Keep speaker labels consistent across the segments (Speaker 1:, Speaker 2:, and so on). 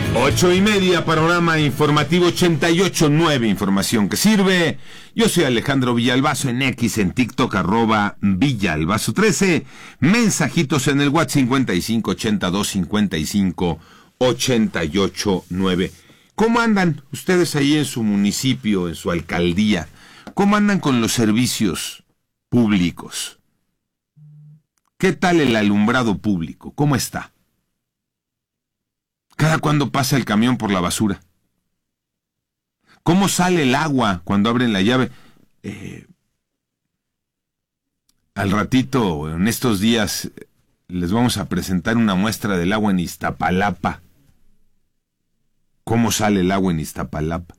Speaker 1: 8:30, panorama informativo 88.9, información que sirve. Yo soy Alejandro Villalbazo, en X, en TikTok, @Villalbazo13. Mensajitos en el WhatsApp 55825588.9. ¿Cómo andan ustedes ahí en su municipio, en su alcaldía? ¿Cómo andan con los servicios públicos? ¿Qué tal el alumbrado público? ¿Cómo está? ¿Cada cuándo pasa el camión por la basura? ¿Cómo sale el agua cuando abren la llave? Al ratito, en estos días, les vamos a presentar una muestra del agua en Iztapalapa. ¿Cómo sale el agua en Iztapalapa?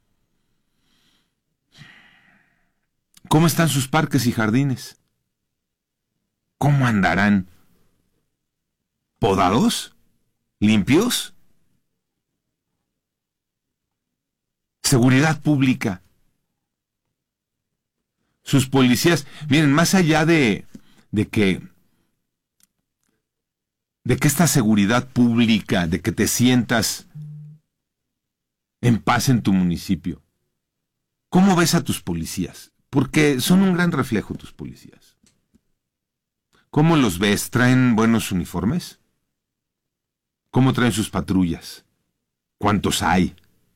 Speaker 1: ¿Cómo están sus parques y jardines? ¿Cómo andarán? ¿Podados? ¿Limpios? Seguridad pública. Sus policías, miren, más allá de que esta seguridad pública, de que te sientas en paz en tu municipio, ¿cómo ves a tus policías? Porque son un gran reflejo tus policías. ¿Cómo los ves? ¿Traen buenos uniformes? ¿Cómo traen sus patrullas? ¿Cuántos hay?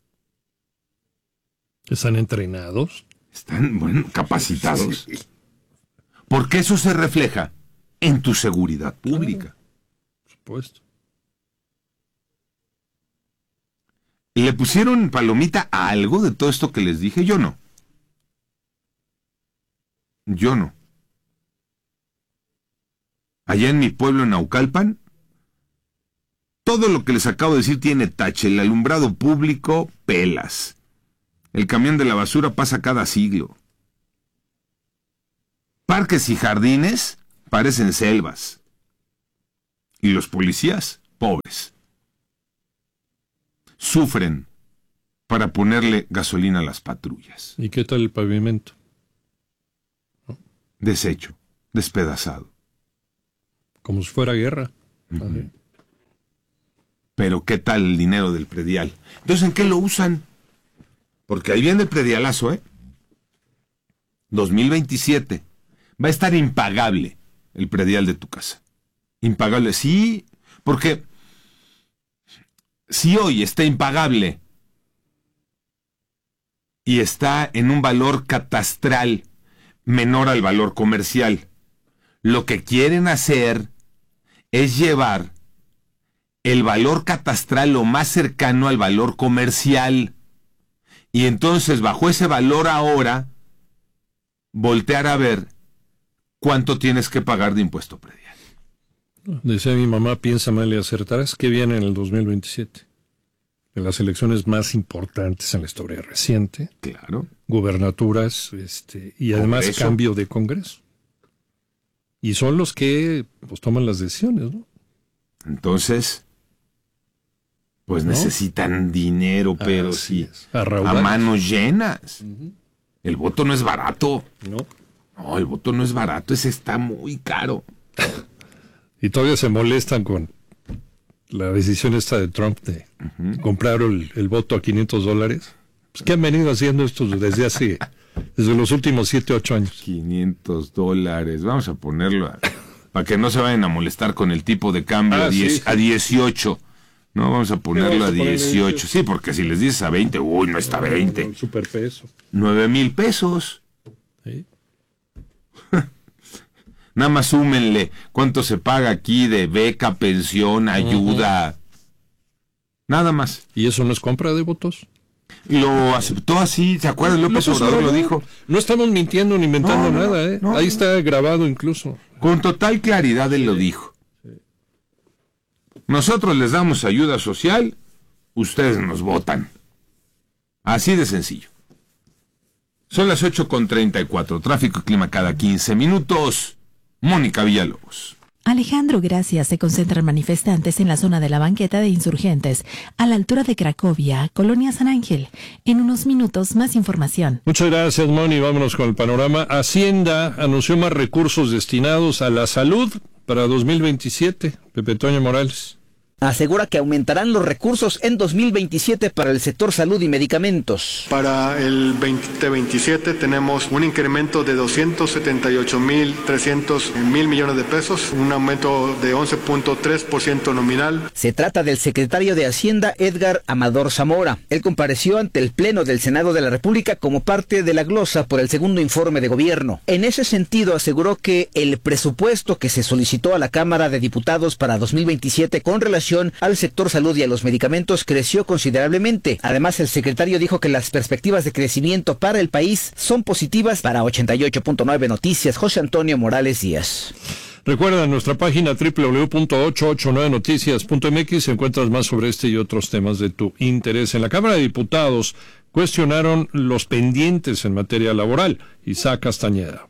Speaker 2: ¿Están entrenados?
Speaker 1: Están, bueno, capacitados. Sí. Porque eso se refleja en tu seguridad pública.
Speaker 2: Por supuesto.
Speaker 1: ¿Le pusieron palomita a algo de todo esto que les dije? Yo no. Allá en mi pueblo, en Naucalpan, todo lo que les acabo de decir tiene tache. El alumbrado público, pelas. El camión de la basura pasa cada siglo. Parques y jardines parecen selvas. Y los policías, pobres, sufren para ponerle gasolina a las patrullas.
Speaker 2: ¿Y qué tal el pavimento?
Speaker 1: Deshecho, despedazado.
Speaker 2: Como si fuera guerra.
Speaker 1: Uh-huh. Pero ¿qué tal el dinero del predial? Entonces, ¿en qué lo usan? Porque ahí viene el predialazo, 2027. Va a estar impagable el predial de tu casa. Impagable, sí, porque si hoy está impagable y está en un valor catastral menor al valor comercial, lo que quieren hacer es llevar el valor catastral lo más cercano al valor comercial. Y entonces, bajo ese valor ahora, voltear a ver cuánto tienes que pagar de impuesto predial.
Speaker 2: Decía mi mamá, piensa mal y acertarás, que viene en el 2027. De las elecciones más importantes en la historia reciente.
Speaker 1: Claro.
Speaker 2: Gubernaturas, y además
Speaker 1: Congreso.
Speaker 2: Cambio de Congreso. Y son los que pues toman las decisiones, ¿no?
Speaker 1: Entonces, pues ¿no? Necesitan dinero, pero
Speaker 2: así
Speaker 1: sí,
Speaker 2: a
Speaker 1: manos llenas.
Speaker 2: Uh-huh.
Speaker 1: El voto no es barato.
Speaker 2: No,
Speaker 1: el voto no es barato, ese está muy caro.
Speaker 2: Y todavía se molestan con la decisión esta de Trump de comprar el voto a $500. Pues, ¿qué han venido haciendo estos desde los últimos 7, 8 años?
Speaker 1: $500. Vamos a ponerlo para que no se vayan a molestar con el tipo de cambio a 18. No, vamos a ponerlo a 18. Sí, porque si les dices a 20, no está 20.
Speaker 2: Un superpeso.
Speaker 1: 9,000 pesos.
Speaker 2: ¿Sí?
Speaker 1: Nada más súmenle cuánto se paga aquí de beca, pensión, ayuda. Nada más.
Speaker 2: ¿Y eso no es compra de votos?
Speaker 1: Lo aceptó así, ¿se acuerdan? López Obrador lo dijo.
Speaker 2: No estamos mintiendo ni inventando nada,
Speaker 1: no.
Speaker 2: Ahí está grabado incluso.
Speaker 1: Con total claridad él lo dijo.
Speaker 2: Sí.
Speaker 1: Nosotros les damos ayuda social, ustedes nos votan. Así de sencillo. Son las 8:34. Tráfico y clima cada 15 minutos. Mónica Villalobos.
Speaker 3: Alejandro, gracias. Se concentran manifestantes en la zona de la banqueta de insurgentes, a la altura de Cracovia, Colonia San Ángel. En unos minutos, más información.
Speaker 2: Muchas gracias, Moni. Vámonos con el panorama. Hacienda anunció más recursos destinados a la salud para 2027. Pepe Toño Morales.
Speaker 4: asegura que aumentarán los recursos en 2027 para el sector salud y medicamentos.
Speaker 5: Para el 2027 tenemos un incremento de 278.300 millones de pesos, un aumento de 11.3% nominal.
Speaker 4: Se trata del secretario de Hacienda, Edgar Amador Zamora. Él compareció ante el Pleno del Senado de la República como parte de la glosa por el segundo informe de gobierno. En ese sentido, aseguró que el presupuesto que se solicitó a la Cámara de Diputados para 2027 con relación al sector salud y a los medicamentos creció considerablemente. Además, el secretario dijo que las perspectivas de crecimiento para el país son positivas. Para 88.9 Noticias, José Antonio Morales Díaz.
Speaker 2: Recuerda nuestra página www.889noticias.mx, encuentras más sobre este y otros temas de tu interés. En la Cámara de Diputados cuestionaron los pendientes en materia laboral. Isaac Castañeda.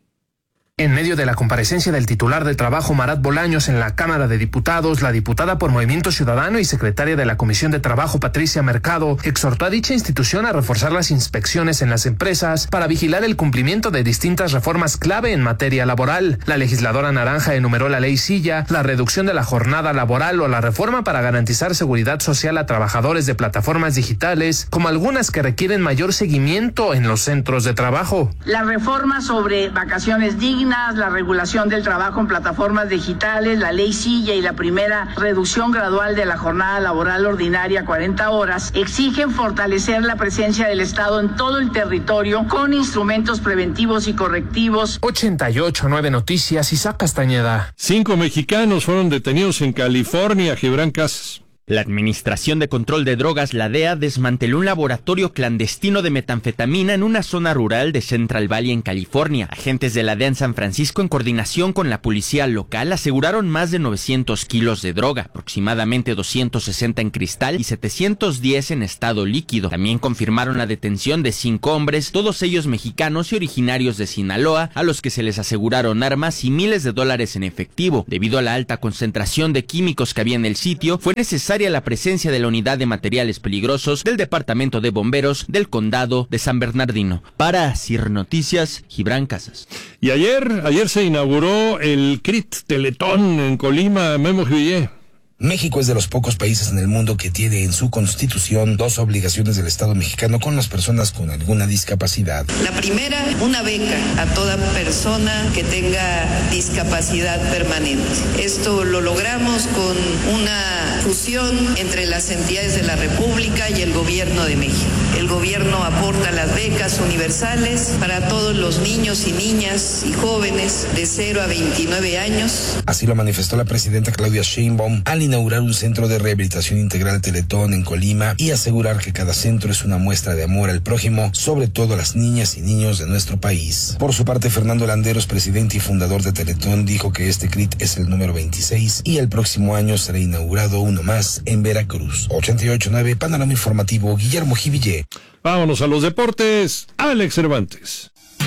Speaker 6: En medio de la comparecencia del titular de Trabajo, Marat Bolaños, en la Cámara de Diputados, la diputada por Movimiento Ciudadano y secretaria de la Comisión de Trabajo, Patricia Mercado, exhortó a dicha institución a reforzar las inspecciones en las empresas para vigilar el cumplimiento de distintas reformas clave en materia laboral. La legisladora naranja enumeró la ley Silla, la reducción de la jornada laboral o la reforma para garantizar seguridad social a trabajadores de plataformas digitales, como algunas que requieren mayor seguimiento en los centros de trabajo.
Speaker 7: La reforma sobre vacaciones dignas, la regulación del trabajo en plataformas digitales, la ley Silla y la primera reducción gradual de la jornada laboral ordinaria a 40 horas exigen fortalecer la presencia del Estado en todo el territorio con instrumentos preventivos y correctivos.
Speaker 6: 88.9 Noticias, Isaac Castañeda.
Speaker 2: 5 mexicanos fueron detenidos en California, Gibran Casas.
Speaker 8: La Administración de Control de Drogas, la DEA, desmanteló un laboratorio clandestino de metanfetamina en una zona rural de Central Valley, en California. Agentes de la DEA en San Francisco, en coordinación con la policía local, aseguraron más de 900 kilos de droga, aproximadamente 260 en cristal y 710 en estado líquido. También confirmaron la detención de 5 hombres, todos ellos mexicanos y originarios de Sinaloa, a los que se les aseguraron armas y miles de dólares en efectivo. Debido a la alta concentración de químicos que había en el sitio, fue necesaria la presencia de la Unidad de Materiales Peligrosos del Departamento de Bomberos del Condado de San Bernardino. Para CIR Noticias, Gibran Casas.
Speaker 2: Y ayer se inauguró el CRIT Teletón en Colima, Memo Juvillé.
Speaker 9: México es de los pocos países en el mundo que tiene en su constitución 2 obligaciones del Estado mexicano con las personas con alguna discapacidad.
Speaker 10: La primera, una beca a toda persona que tenga discapacidad permanente. Esto lo logramos con una fusión entre las entidades de la República y el Gobierno de México. El gobierno aporta las becas universales para todos los niños y niñas y jóvenes de 0 a 29 años.
Speaker 9: Así lo manifestó la presidenta Claudia Sheinbaum al inaugurar un centro de rehabilitación integral Teletón en Colima y asegurar que cada centro es una muestra de amor al prójimo, sobre todo a las niñas y niños de nuestro país. Por su parte, Fernando Landeros, presidente y fundador de Teletón, dijo que este CRIT es el número 26 y el próximo año será inaugurado uno más en Veracruz. 88.9 Panorama Informativo, Guillermo Jivillé.
Speaker 2: Vámonos a los deportes, Alex Cervantes.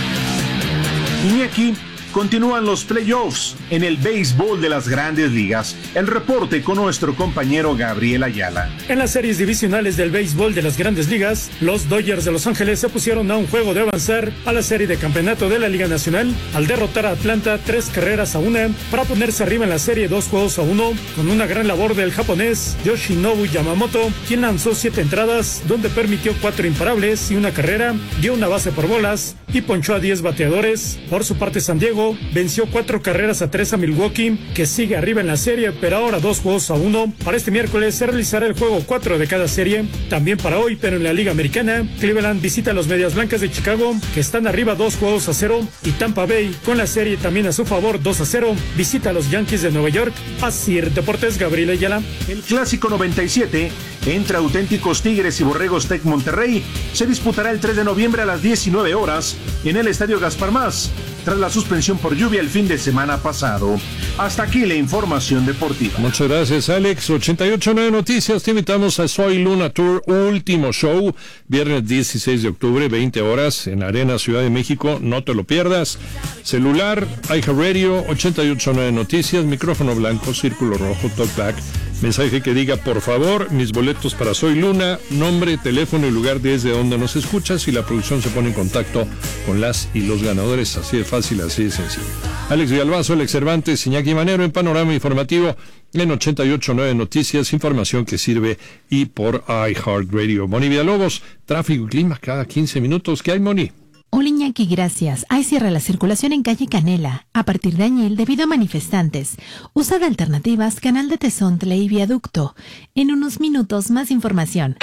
Speaker 11: Iñaki, continúan los playoffs en el béisbol de las Grandes Ligas. El reporte con nuestro compañero Gabriel Ayala.
Speaker 12: En las series divisionales del béisbol de las Grandes Ligas, los Dodgers de Los Ángeles se pusieron a un juego de avanzar a la serie de campeonato de la Liga Nacional al derrotar a Atlanta 3-1 para ponerse arriba en la serie 2-1 con una gran labor del japonés Yoshinobu Yamamoto, quien lanzó 7 entradas donde permitió 4 imparables y una carrera, dio una base por bolas y ponchó a 10 bateadores. Por su parte, San Diego venció 4-3 a Milwaukee, que sigue arriba en la serie, pero ahora 2-1. Para este miércoles se realizará el juego 4 de cada serie. También para hoy, pero en la Liga Americana, Cleveland visita a los Medias Blancas de Chicago, que están arriba 2-0, y Tampa Bay, con la serie también a su favor 2-0, visita a los Yankees de Nueva York. Así Deportes, Gabriel Ayala.
Speaker 11: El Clásico 97 entre auténticos Tigres y Borregos Tec Monterrey se disputará el 3 de noviembre a las 19 horas en el Estadio Gaspar Más, tras la suspensión por lluvia el fin de semana pasado. Hasta aquí la información deportiva.
Speaker 2: Muchas gracias, Alex. 88.9 Noticias, te invitamos a Soy Luna Tour, último show, viernes 16 de octubre, 20 horas, en Arena Ciudad de México, no te lo pierdas. Celular, iHeartRadio, 88.9 Noticias, micrófono blanco, círculo rojo, talkback, mensaje que diga, por favor, mis boletos para Soy Luna, nombre, teléfono y lugar desde donde nos escuchas, y la producción se pone en contacto con las y los ganadores. Así de fácil, así de sencillo. Alex Villalbazo, Alex Cervantes, Iñaki Manero en Panorama Informativo. En 88.9 Noticias, información que sirve y por iHeartRadio. Moni Villalobos, tráfico y clima cada 15 minutos. ¿Qué hay, Moni?
Speaker 3: Hola Iñaki, gracias. Hay cierre la circulación en calle Canela a partir de Añil debido a manifestantes. Usa de alternativas Canal de Tezontle y Viaducto. En unos minutos más información.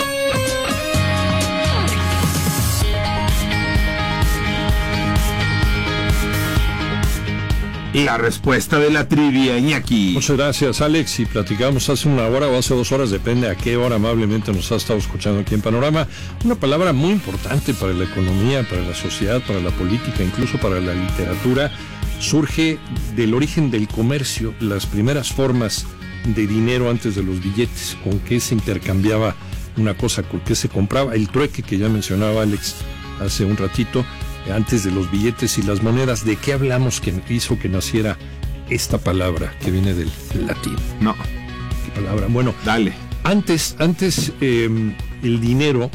Speaker 1: La respuesta de la trivia, Iñaki.
Speaker 2: Muchas gracias, Alex. Y platicamos hace una hora o hace 2 horas, depende a qué hora amablemente nos ha estado escuchando aquí en Panorama. Una palabra muy importante para la economía, para la sociedad, para la política, incluso para la literatura. Surge del origen del comercio, las primeras formas de dinero antes de los billetes, con qué se intercambiaba una cosa, con qué se compraba. El trueque que ya mencionaba Alex hace un ratito, antes de los billetes y las monedas. ¿De qué hablamos que hizo que naciera esta palabra que viene del latín?
Speaker 1: No.
Speaker 2: ¿Qué palabra? Bueno,
Speaker 1: dale.
Speaker 2: Antes el dinero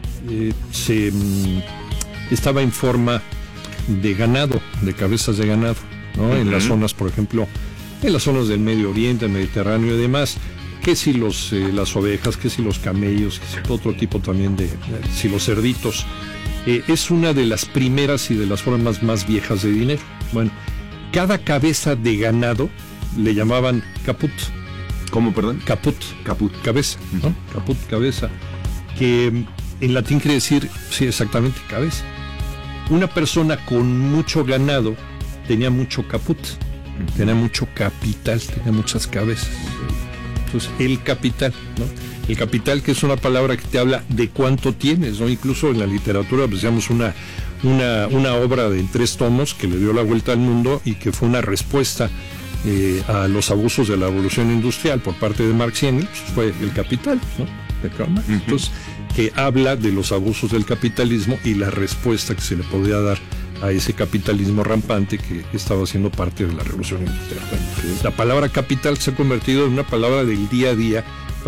Speaker 2: estaba en forma de ganado, de cabezas de ganado, ¿no? En las zonas, por ejemplo, en las zonas del Medio Oriente, el Mediterráneo y demás, que si las ovejas, que si los camellos, que si otro tipo también si los cerditos. Es una de las primeras y de las formas más viejas de dinero. Bueno, cada cabeza de ganado le llamaban caput.
Speaker 1: ¿Cómo, perdón?
Speaker 2: Caput, cabeza, ¿no? Caput, cabeza, que en latín quiere decir, sí, exactamente, cabeza. Una persona con mucho ganado tenía mucho caput, tenía mucho capital, tenía muchas cabezas. Entonces, el capital, ¿no? El capital, que es una palabra que te habla de cuánto tienes, ¿no? Incluso en la literatura apreciamos una obra de 3 tomos que le dio la vuelta al mundo y que fue una respuesta a los abusos de la revolución industrial por parte de Marx y Engels, fue El Capital, ¿no? De Karl Marx. Entonces, que habla de los abusos del capitalismo y la respuesta que se le podía dar a ese capitalismo rampante que estaba siendo parte de la revolución industrial. Bueno, la palabra capital se ha convertido en una palabra del día a día